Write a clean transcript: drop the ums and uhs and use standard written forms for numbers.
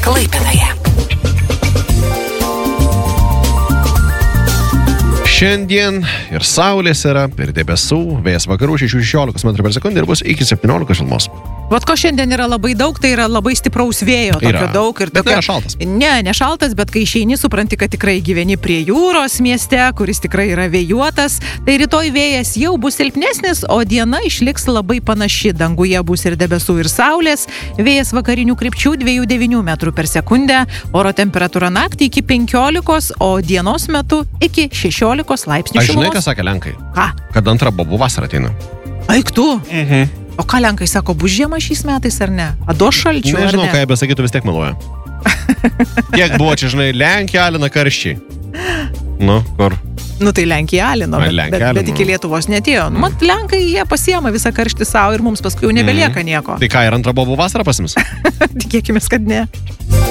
Klaipėdoje. Šiandien ir saulės yra, ir debesų, vėjas vakarų 6-16 m/s ir bus iki 17 šilumos. Vat ko šiandien yra labai daug, tai yra labai stipraus vėjo, tokio daug. Ir bet nėra šaltas. Ne šaltas, bet kai išeini, supranti, kad tikrai gyveni prie jūros mieste, kuris tikrai yra vėjuotas. Tai rytoj vėjas jau bus silpnesnis, o diena išliks labai panaši. Danguje bus ir debesų, ir saulės. Vėjas vakarinių krypčių 2,9 m/s. Oro temperatūra naktį iki 15, o dienos metu iki 16 laipsnių šilumos. Aš žinai, ką sakė Lenkai? Ką? Kad antra bobų vasara ateina. Aik tu? O ką Lenkai sako, bus žiema šiais metais ar ne? Duos šalčių ar ne? Nežinau, ką jie besakytų, vis tiek meluoja. Kiek buvo čia, žinai, Lenkija alina karščiai. Nu, kur? Nu tai Lenkija alino, bet iki Lietuvos netėjo. Mat, Lenkai, jie pasiema visą karštį savo ir mums paskui jau nebelieka nieko. Tai ką, ir antrą bobų vasarą pasims? Tikėkimės, kad ne.